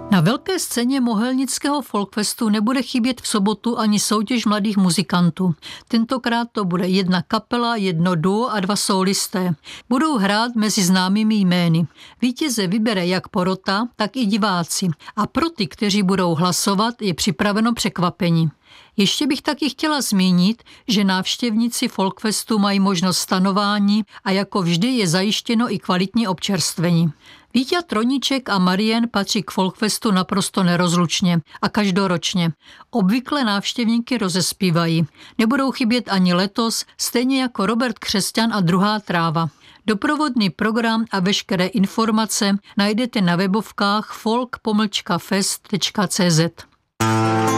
Na velké scéně Mohelnického folkfestu nebude chybět v sobotu ani soutěž mladých muzikantů. Tentokrát to bude jedna kapela, jedno duo a dva sólisté. Budou hrát mezi známými jmény. Vítěze vybere jak porota, tak i diváci. A pro ty, kteří budou hlasovat, je připraveno překvapení. Ještě bych taky chtěla zmínit, že návštěvníci folkfestu mají možnost stanování a jako vždy je zajištěno i kvalitní občerstvení. Víťa Troníček a Marien patří k folkfestu naprosto nerozlučně a každoročně. Obvykle návštěvníky rozespívají. Nebudou chybět ani letos, stejně jako Robert Křesťan a Druhá tráva. Doprovodný program a veškeré informace najdete na webovkách folk-fest.cz.